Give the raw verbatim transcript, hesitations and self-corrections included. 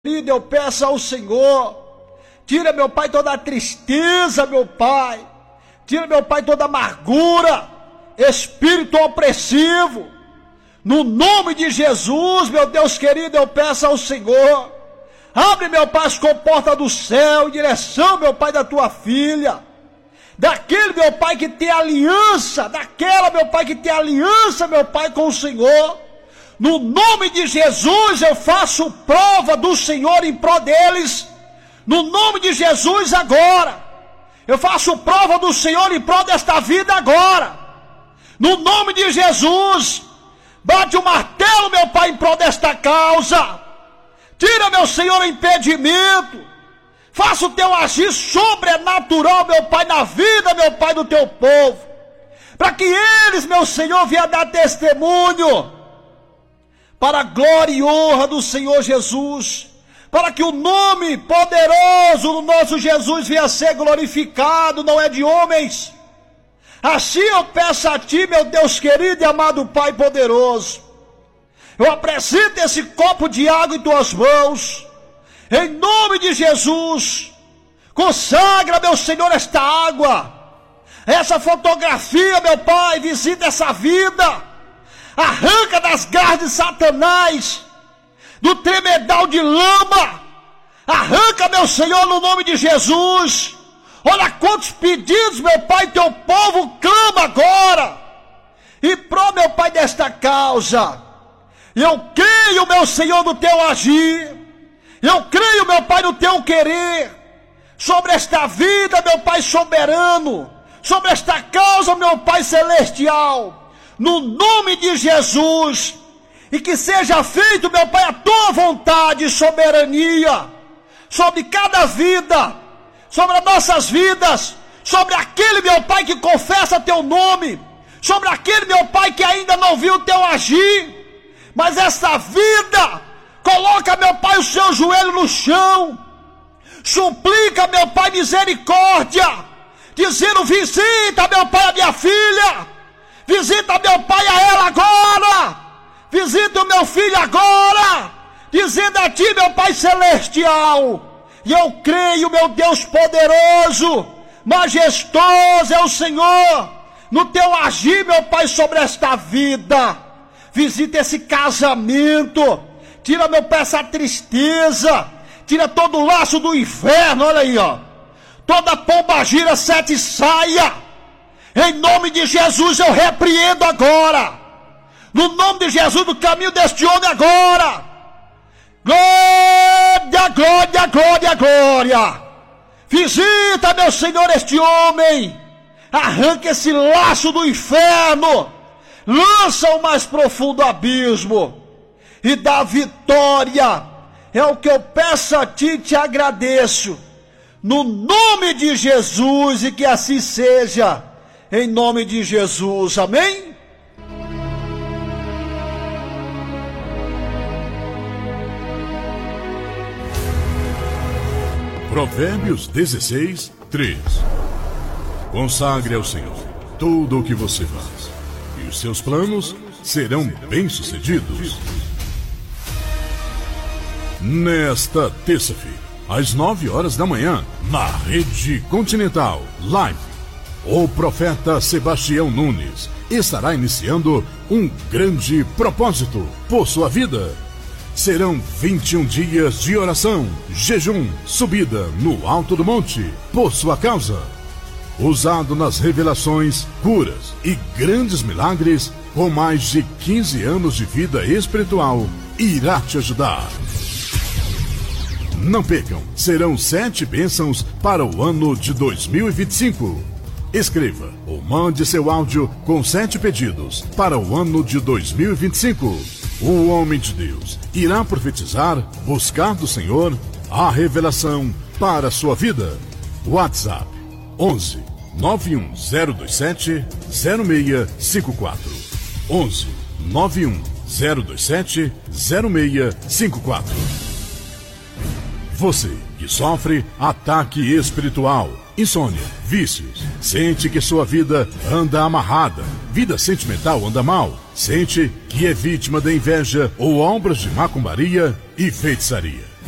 querido, eu peço ao Senhor, tira, meu Pai, toda a tristeza, meu Pai, tira, meu Pai, toda a amargura, espírito opressivo, no nome de Jesus, meu Deus querido, eu peço ao Senhor, abre, meu Pai, as comportas do céu, em direção, meu Pai, da tua filha, daquele, meu Pai, que tem aliança, daquela, meu Pai, que tem aliança, meu Pai, com o Senhor. No nome de Jesus eu faço prova do Senhor em prol deles. No nome de Jesus agora. Eu faço prova do Senhor em prol desta vida agora. No nome de Jesus. Bate o martelo, meu Pai, em prol desta causa. Tira, meu Senhor, o impedimento. Faça o teu agir sobrenatural, meu Pai, na vida, meu Pai, do teu povo. Para que eles, meu Senhor, venham dar testemunho para a glória e honra do Senhor Jesus, para que o nome poderoso do nosso Jesus venha a ser glorificado, não é de homens. Assim eu peço a Ti, meu Deus querido e amado Pai poderoso, eu apresento esse copo de água em Tuas mãos, em nome de Jesus. Consagra, meu Senhor, esta água, essa fotografia, meu Pai, visita essa vida. Arranca das garras de Satanás, do tremedal de lama. Arranca, meu Senhor, no nome de Jesus. Olha quantos pedidos, meu Pai, teu povo clama agora. E pro, meu Pai, desta causa, eu creio, meu Senhor, no teu agir. Eu creio, meu Pai, no teu querer. Sobre esta vida, meu Pai soberano. Sobre esta causa, meu Pai celestial. No nome de Jesus, e que seja feito, meu Pai, a tua vontade e soberania, sobre cada vida, sobre as nossas vidas, sobre aquele, meu Pai, que confessa teu nome, sobre aquele, meu Pai, que ainda não viu o teu agir, mas essa vida, coloca, meu Pai, o seu joelho no chão, suplica, meu Pai, misericórdia, dizendo: visita, meu Pai, a minha filha, visita, meu Pai, a ela agora. Visita o meu filho agora. Dizendo a Ti, meu Pai celestial. E eu creio, meu Deus poderoso, majestoso é o Senhor, no teu agir, meu Pai, sobre esta vida. Visita esse casamento. Tira, meu Pai, essa tristeza. Tira todo o laço do inferno, olha aí, ó. Toda pomba gira, sete saia. Em nome de Jesus eu repreendo agora. No nome de Jesus, do caminho deste homem agora. Glória, glória, glória, glória. Visita, meu Senhor, este homem. Arranca esse laço do inferno. Lança o mais profundo abismo. E dá vitória. É o que eu peço a Ti e te agradeço. No nome de Jesus, e que assim seja. Em nome de Jesus, amém? Provérbios dezesseis, três. Consagre ao Senhor tudo o que você faz, e os seus planos serão bem-sucedidos. Nesta terça-feira, às nove horas da manhã, na Rede Continental Live, o profeta Sebastião Nunes estará iniciando um grande propósito por sua vida. Serão vinte e um dias de oração, jejum, subida no alto do monte por sua causa. Usado nas revelações, curas e grandes milagres, com mais de quinze anos de vida espiritual, irá te ajudar. Não percam, serão sete bênçãos para o ano de dois mil e vinte e cinco. Escreva ou mande seu áudio com sete pedidos para o ano de dois mil e vinte e cinco. O homem de Deus irá profetizar, buscar do Senhor a revelação para a sua vida. WhatsApp onze, nove um zero dois sete, zero seis cinco quatro. onze, nove um zero dois sete, zero seis cinco quatro. Você que sofre ataque espiritual, insônia, vícios, sente que sua vida anda amarrada, vida sentimental anda mal, sente que é vítima da inveja ou obras de macumbaria e feitiçaria.